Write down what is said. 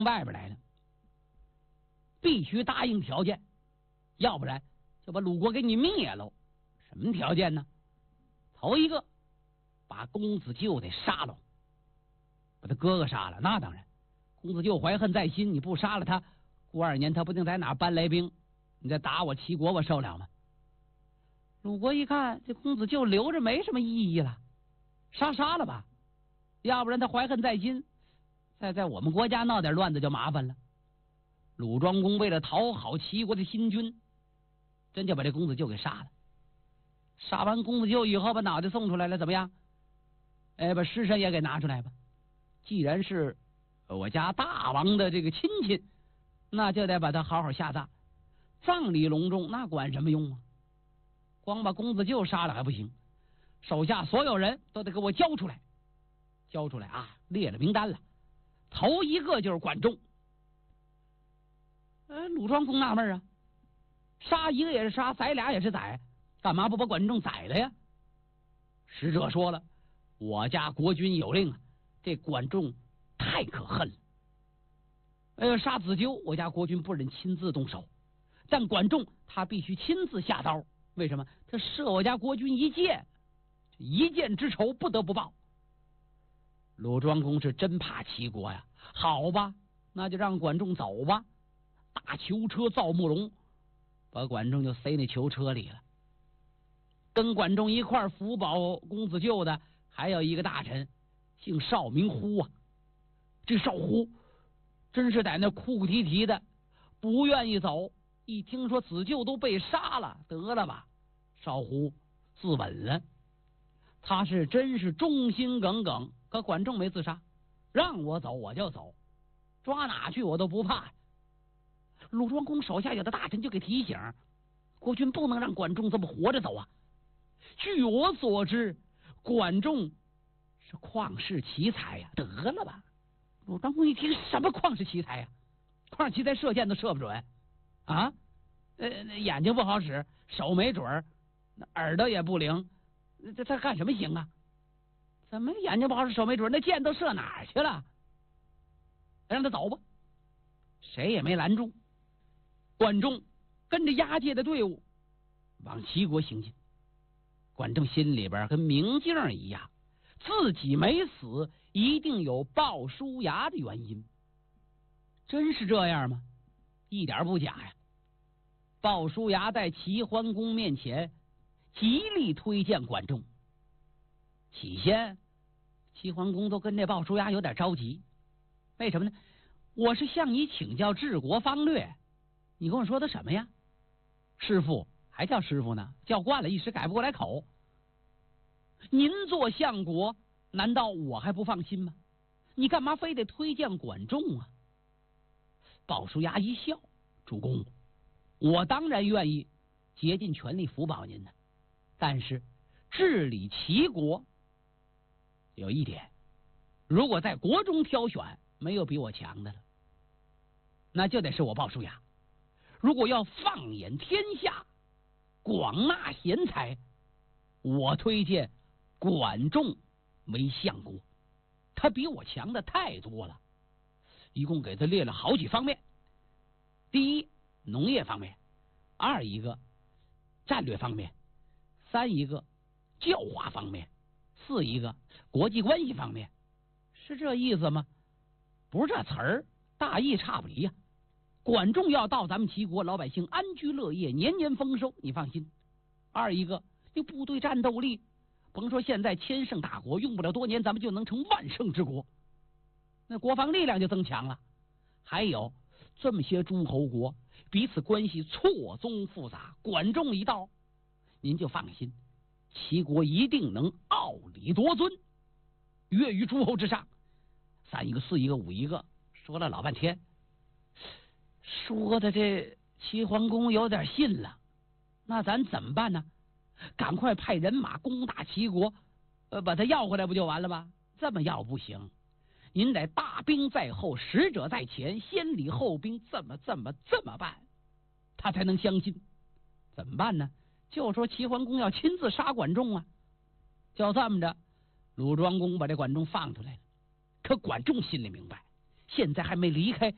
外边来的，必须答应条件，要不然就把鲁国给你灭喽。什么条件呢？头一个，把公子纠得杀了，把他哥哥杀了。那当然，公子纠怀恨在心，你不杀了他，过2年他不定在哪搬来兵，你再打我齐国，我受了吗？鲁国一看这公子纠留着没什么意义了，杀了吧，要不然他怀恨在心，在我们国家闹点乱子就麻烦了。鲁庄公为了讨好齐国的新君，真就把这公子纠给杀了。杀完公子纠以后，把脑袋送出来了，怎么样？把尸身也给拿出来吧。既然是我家大王的这个亲戚，那就得把他好好下葬。葬礼隆重，那管什么用啊？光把公子纠杀了还不行，手下所有人都得给我交出来。交出来啊！列了名单了，头一个就是管仲。鲁庄公纳闷啊，杀一个也是杀，宰俩也是宰，干嘛不把管仲宰了呀？使者说了，我家国君有令啊，这管仲太可恨了。杀子纠，我家国君不忍亲自动手，但管仲他必须亲自下刀。为什么？他射我家国君一箭，一箭之仇不得不报。鲁庄公是真怕齐国呀，好吧，那就让管仲走吧。大囚车造木龙，把管仲就塞那囚车里了。跟管仲一块辅保公子纠的还有一个大臣，姓邵，名呼啊。这邵呼真是在那哭哭啼啼的，不愿意走。一听说子纠都被杀了，得了吧，邵呼自刎了。他是真是忠心耿耿，可管仲没自杀，让我走我就走，抓哪去我都不怕。鲁庄公手下有的大臣就给提醒，国君不能让管仲这么活着走啊。据我所知，管仲是旷世奇才呀。得了吧，鲁庄公一听，什么旷世奇才呀？旷世奇才射箭都射不准啊！眼睛不好使，手没准儿，耳朵也不灵，他干什么行啊？怎么眼睛不好使，手没准？那箭都射哪儿去了？让他走吧，谁也没拦住。管仲跟着押解的队伍往齐国行进。管仲心里边跟明镜一样，自己没死，一定有鲍叔牙的原因。真是这样吗？一点不假呀。鲍叔牙在齐桓公面前极力推荐管仲。起先齐桓公都跟这鲍叔牙有点着急，为什么呢？我是向你请教治国方略，你跟我说的什么呀？师傅还叫师傅呢，叫惯了一时改不过来口。您做相国，难道我还不放心吗？你干嘛非得推荐管仲啊？鲍叔牙一笑，主公，我当然愿意竭尽全力辅保您呢，但是治理齐国有一点，如果在国中挑选，没有比我强的了，那就得是我鲍叔牙。如果要放眼天下，广纳贤才，我推荐管仲为相国，他比我强的太多了。一共给他列了好几方面：第一，农业方面；二一个战略方面；三一个教化方面；四一个国际关系方面。是这意思吗？不是这词儿，大意差不离呀。管仲要到咱们齐国，老百姓安居乐业，年年丰收，你放心。二一个，你部队战斗力，甭说现在千胜大国，用不了多年，咱们就能成万胜之国，那国防力量就增强了。还有这么些诸侯国彼此关系错综复杂，管仲一到，您就放心，齐国一定能傲礼夺尊，跃于诸侯之上。三一个，四一个，五一个，说了老半天，说的这齐桓公有点信了。那咱怎么办呢？赶快派人马攻打齐国，把他要回来不就完了吗？这么要不行，您得大兵在后，使者在前，先礼后兵，这么办，他才能相信。怎么办呢？就说齐桓公要亲自杀管仲啊！就这么着，鲁庄公把这管仲放出来了。可管仲心里明白，现在还没离开